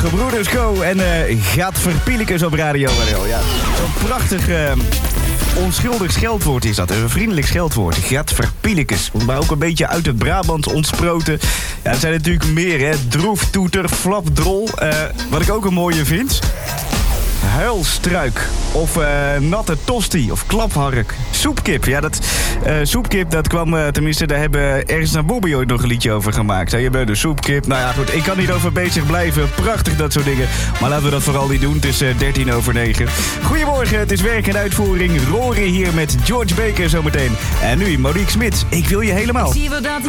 Gebroeders Co. En Gadverpielekes op Radio Mario. Ja, zo'n prachtig onschuldig scheldwoord is dat. Een vriendelijk scheldwoord. Gadverpielekes. Maar ook een beetje uit het Brabant ontsproten. Ja, er zijn natuurlijk meer, hè. Droeftoeter, flapdrol. Wat ik ook een mooie vind. Huilstruik. Of natte tosti. Of klaphark. Soepkip. Ja, soepkip, dat kwam... tenminste, daar hebben Ernst en Bobby ooit nog een liedje over gemaakt. Je bent de soepkip. Nou ja, goed. Ik kan hierover bezig blijven. Prachtig, dat soort dingen. Maar laten we dat vooral niet doen. Het is 9:13. Goedemorgen. Het is werk en uitvoering. Rory hier met George Baker zometeen. En nu Monique Smit. Ik wil je helemaal. Zie je wel dat